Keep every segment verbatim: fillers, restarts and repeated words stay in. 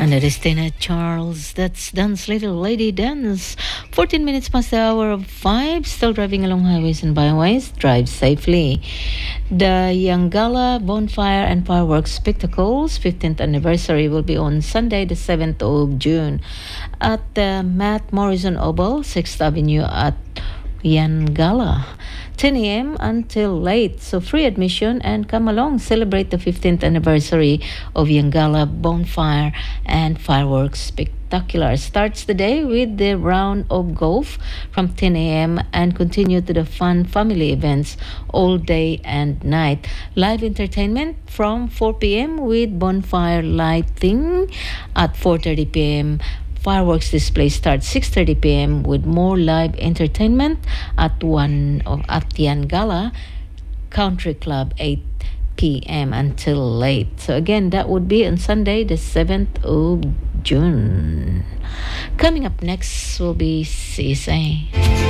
And that is Tina Charles. That's Dance Little Lady Dance. fourteen minutes past the hour of five. Still driving along highways and byways. Drive safely. The Yangala Bonfire and Fireworks Spectacles fifteenth anniversary will be on Sunday the seventh of June at the Matt Morrison Oval, sixth Avenue at Yangala. ten a.m. until late, so free admission, and come along, celebrate the fifteenth anniversary of Yangala Bonfire and Fireworks Spectacular. Starts the day with the round of golf from ten a.m. and continue to the fun family events all day and night. Live entertainment from four p.m. with bonfire lighting at four thirty p.m. Fireworks display starts six thirty p.m. with more live entertainment at one of at Yangala Country Club eight p.m. until late. So again, that would be on Sunday the seventh of June. Coming up next will be C S A.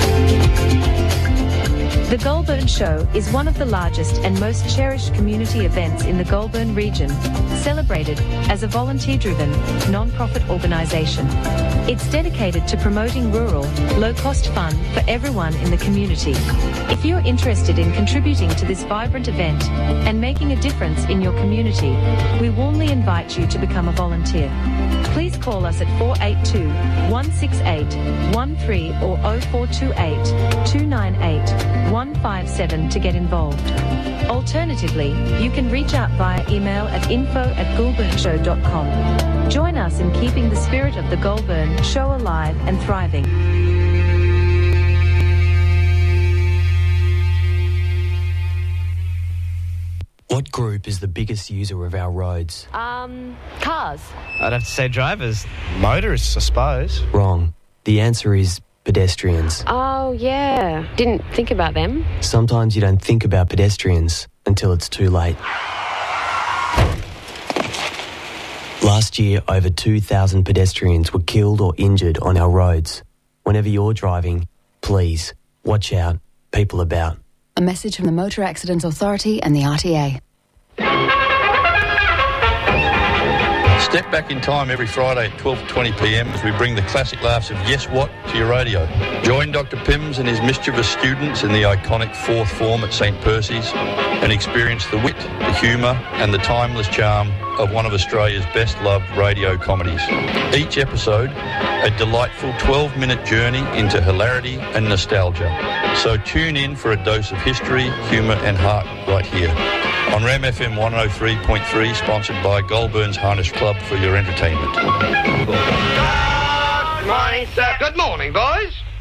The Goulburn Show is one of the largest and most cherished community events in the Goulburn region, celebrated as a volunteer-driven, non-profit organisation. It's dedicated to promoting rural, low-cost fun for everyone in the community. If you're interested in contributing to this vibrant event and making a difference in your community, we warmly invite you to become a volunteer. Please call us at four eight two, one six eight, one three or oh four two eight, two nine eight, one five seven to get involved. Alternatively, you can reach out via email at info at goulburn show dot com. Join us in keeping the spirit of the Goulburn Show alive and thriving. What group is the biggest user of our roads? Um, cars. I'd have to say drivers. Motorists, I suppose. Wrong. The answer is pedestrians. Oh, yeah. Didn't think about them. Sometimes you don't think about pedestrians until it's too late. Last year, over two thousand pedestrians were killed or injured on our roads. Whenever you're driving, please, watch out. People about. A message from the Motor Accidents Authority and the R T A. Step back in time every Friday at twelve twenty p.m. as we bring the classic laughs of Yes What to your radio. Join Doctor Pims and his mischievous students in the iconic fourth form at Saint Percy's and experience the wit, the humour and the timeless charm of one of Australia's best-loved radio comedies. Each episode, a delightful twelve-minute journey into hilarity and nostalgia. So tune in for a dose of history, humour and heart right here on Ram F M one oh three point three, sponsored by Goulburn's Harness Club for your entertainment. Good morning, sir. Good morning, boys.